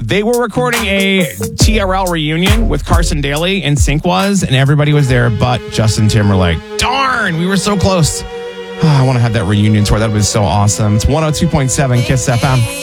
They were recording a TRL reunion with Carson Daly, and Sync was, and everybody was there but Justin Timberlake. Darn, we were so close. I want to have that reunion tour. That would be so awesome. It's 102.7 KISS FM.